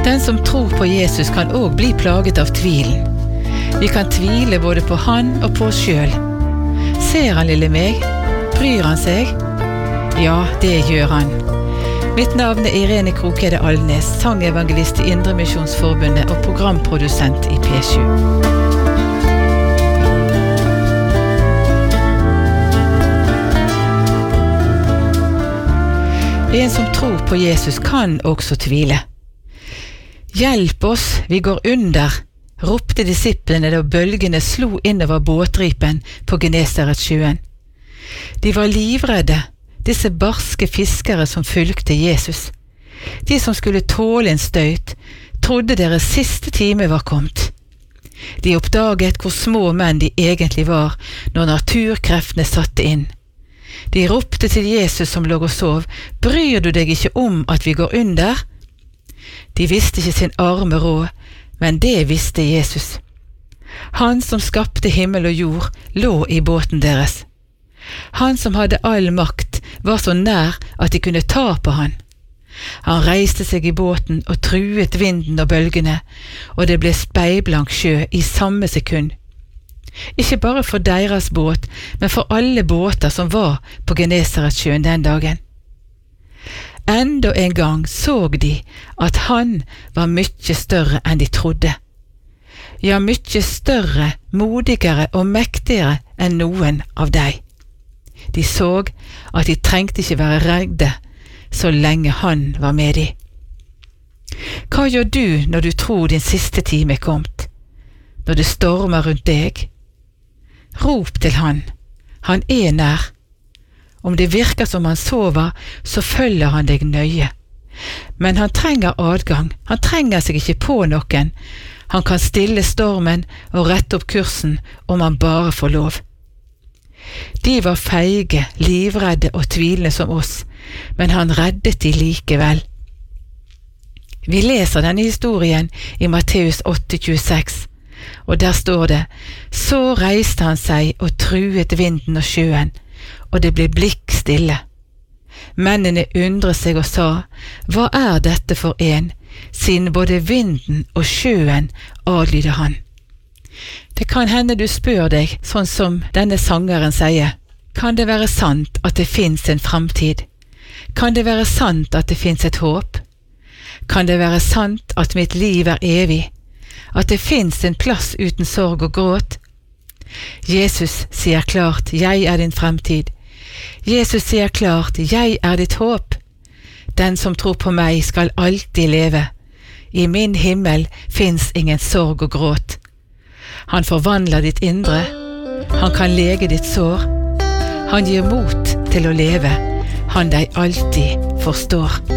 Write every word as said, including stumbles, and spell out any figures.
Den som tror på Jesus kan også bli plaget av tvilen. Vi kan tvile både på han og på oss selv. Ser han lille meg? Bryr han seg? Ja, det gjør han. Mitt navn er Irene Krokede Alnes, sangevangelist i Indremisjonsforbundet og programprodusent i P sju. En som tror på Jesus kan også tvile. Hjelp oss, vi går under, ropte disiplene da bølgene slo innover båtripen på Genesaretsjøen. De var livredde, disse barske fiskere som fulgte Jesus. De som skulle tåle en støyt, trodde deres siste time var kommet. De oppdaget hvor små menn de egentlig var når naturkreftene satte inn. De ropte til Jesus som lå og sov, «Bryr du deg ikke om at vi går under?» De visste ikke sin arme råd, men det visste Jesus. Han som skapte himmel og jord lå i båten deres. Han som hadde all makt var så nær at de kunne ta på han. Han reiste seg i båten og truet vinden og bølgene, og det ble speilblank sjø i samme sekund. Ikke bare for deres båt, men for alle båter som var på Genesaretsjøen den dagen. Enda en gang så de at han var mye større enn de trodde. Ja, mye større, modigere og mektigere enn noen av deg. De så at de trengte ikke være redde så lenge han var med dem. Hva gjør du når du tror din siste time er kommet? Når det stormer rundt deg? Rop til han. Han er nær. Om det virker som han sover, så følger han deg nøye. Men han trenger adgang. Han trenger seg ikke på noen. Han kan stille stormen og rette opp kursen om han bare får lov. De var feige, livredde og tvilende som oss, men han reddet de likevel. Vi leser denne historien i Matteus åtte tjueseks, og der står det, «Så reiste han seg og truet vinden og sjøen, og det ble blikk stille. Mennene undret seg og sa, «Hva er dette for en, siden både vinden og sjøen adlyder han?» Det kan hende du spør deg, sånn som denne sangeren sier, «Kan det være sant at det finnes en fremtid? Kan det være sant at det finnes et håp? Kan det være sant at mitt liv er evig? At det finnes en plass uten sorg og gråt?» Jesus sier klart, «Jeg er din fremtid». Jesus sier klart, «Jeg er ditt håp». Den som tror på meg skal alltid leve. I min himmel finnes ingen sorg og gråt. Han forvandler ditt indre. Han kan lege ditt sår. Han gir mot til å leve. Han deg alltid forstår.